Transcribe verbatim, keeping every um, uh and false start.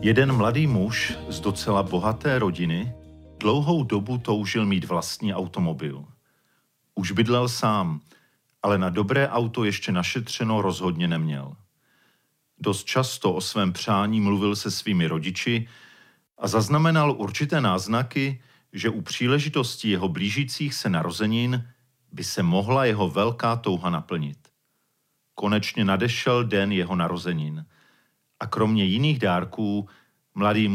Jeden mladý muž z docela bohaté rodiny dlouhou dobu toužil mít vlastní automobil. Už bydlel sám, ale na dobré auto ještě našetřeno rozhodně neměl. Dost často o svém přání mluvil se svými rodiči a zaznamenal určité náznaky, že u příležitosti jeho blížících se narozenin by se mohla jeho velká touha naplnit. Konečně nadešel den jeho narozenin a kromě jiných dárků mladý